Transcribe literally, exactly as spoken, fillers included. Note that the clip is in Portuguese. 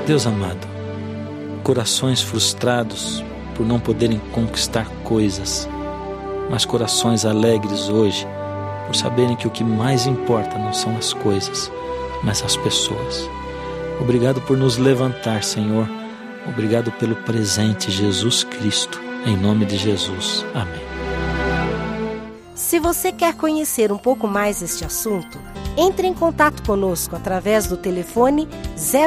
Deus amado, corações frustrados por não poderem conquistar coisas, mas corações alegres hoje por saberem que o que mais importa não são as coisas, mas as pessoas. Obrigado por nos levantar, Senhor. Obrigado pelo presente Jesus Cristo. Em nome de Jesus. Amém. Se você quer conhecer um pouco mais este assunto, entre em contato conosco através do telefone zero